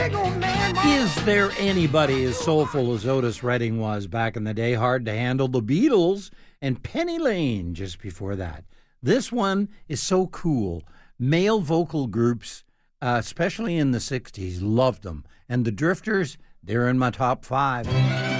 Is there anybody as soulful as Otis Redding was back in the day? Hard to handle. The Beatles and Penny Lane just before that. This one is so cool. Male vocal groups, especially in the 60s, loved them. And the Drifters, they're in my top 5.